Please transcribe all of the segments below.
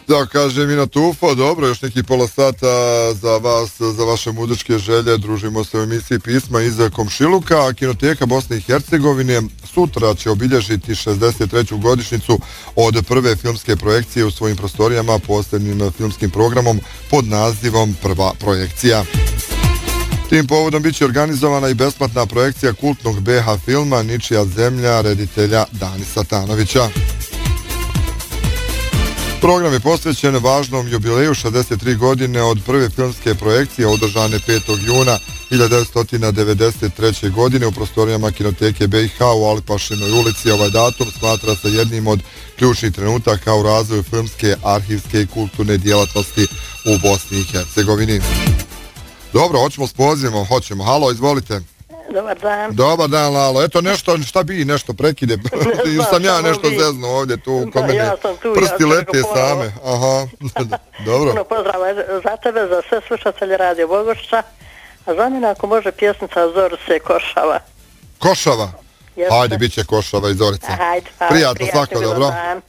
Da, kaže Mina Tufo, dobro, još neki pola sata za vas, za vaše muzičke želje. Družimo se u emisiji Pisma iz Komšiluka. Kinoteka Bosne i Hercegovine sutra će obilježiti 63. godišnjicu od prve filmske projekcije u svojim prostorijama posebnim filmskim programom pod nazivom Prva projekcija. Tim povodom biće organizovana i besplatna projekcija kultnog BH filma Ničija zemlja reditelja Dani Satanovića. Program je posvećen važnom jubileju 63 godine od prve filmske projekcije održane 5. juna 1993. godine u prostorijama Kinoteke BiH u Alipašinoj ulici. Ovaj datum smatra se jednim od ključnih trenutaka u razvoju filmske, arhivske i kulturne djelatnosti u Bosni i Hercegovini. Dobro, hoćemo s pozivom, hoćemo. Halo, izvolite. Dobar dan. Dobar dan, Lalo. Eto nešto, šta bi nešto prekide? Ili sam ja nešto zeznuo ovdje tu kod mene. Prsti lete same. Aha, dobro. Puno pozdrava za tebe, za sve slušatelje Radio Bogošća. A za mene ako može pjesnica Zorice Košava. Košava? Hajde, bit će Košava i Zorica. Hajde, prijatno svako, dobro. Dan.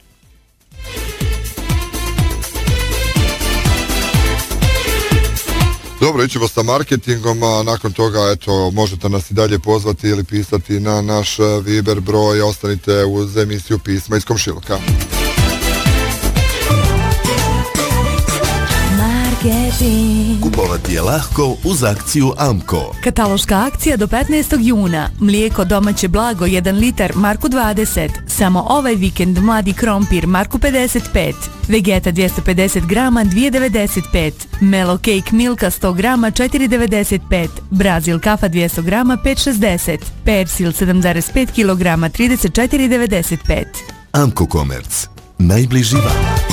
Dobro, ićemo sa marketingom, a nakon toga, eto, možete nas i dalje pozvati ili pisati na naš Viber broj, ostanite uz emisiju Pisma iz Komšiluka. Kupovati je lahko uz akciju Amko. Kataloška akcija do 15. juna. Mlijeko domaće blago 1 litar Marku 20. Samo ovaj vikend mladi krompir Marku 55. Vegeta 250 grama 2,95. Melo Cake Milka 100 grama 4,95. Brazil kafa 200 grama 5,60. Persil 7,5 kg 34,95. Amko Komerc. Najbliži vama.